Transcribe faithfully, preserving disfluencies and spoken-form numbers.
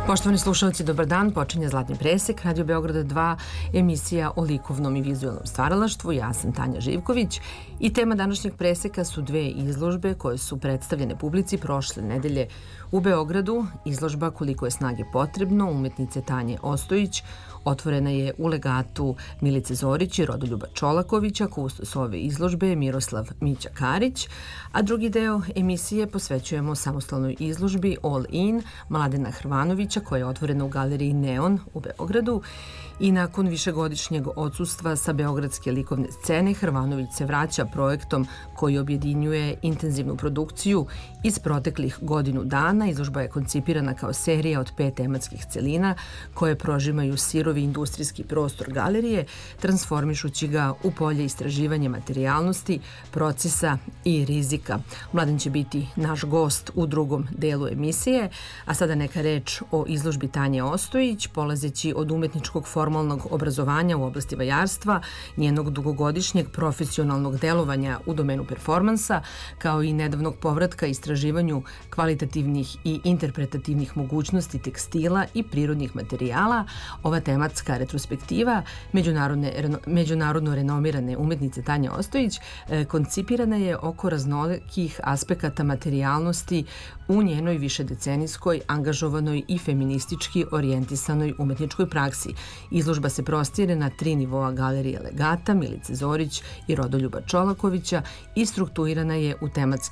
Poštovani slušalci, dobar dan. Počinje Zlatni presek, Radio Beograda dva, emisija o likovnom i vizualnom stvaralaštvu. Ja sam Tanja Živković i tema današnjeg preseka su dve izložbe koje su predstavljene publici prošle nedelje u Beogradu. Izložba Koliko je snage potrebno, umetnice Tanje Ostojić, otvorena je u legatu Milice Zorić i Rodoljuba Čolakovića, kustos ove izložbe je Miroslav Mića Karić, a drugi deo emisije posvećujemo samostalnoj izložbi All In Mladena Hrvanovića koja je otvorena u galeriji Neon u Beogradu. I nakon višegodišnjeg odsustva sa beogradske likovne scene, Hrvanović se vraća projektom koji objedinjuje intenzivnu produkciju iz proteklih godinu dana. Izložba je koncipirana kao serija od pet tematskih celina koje prožimaju sirovi industrijski prostor galerije, transformišući ga u polje istraživanja materijalnosti, procesa i rizika. Mladen će biti naš gost u drugom delu emisije, a sada neka reč o izložbi Tanje Ostojić, polazeći od umetničkog formalnog obrazovanja u oblasti vajarstva, njenog dugogodišnjeg profesionalnog delovanja u domenu performansa, kao i nedavnog povratka istraživanju kvalitativnih i interpretativnih mogućnosti tekstila i prirodnih materijala. Ova tematska retrospektiva međunarodno renomirane umetnice Tanje Ostojić koncipirana je oko raznolikih aspekata materijalnosti u njenoj višedecenijskoj, angažovanoj i feministički orijentisanoj umetničkoj praksi. Izložba se prostire na tri nivoa galerije legata Milice Zorić i Rodoljuba Čolakovića i strukturirana je u tematske